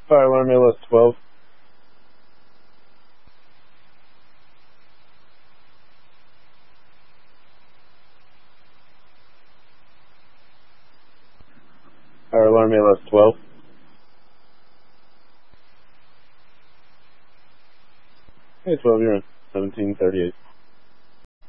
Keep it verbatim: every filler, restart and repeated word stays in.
Fire alarm A L S twelve. Fire alarm A L S twelve. Hey twelve, you're on seventeen thirty-eight.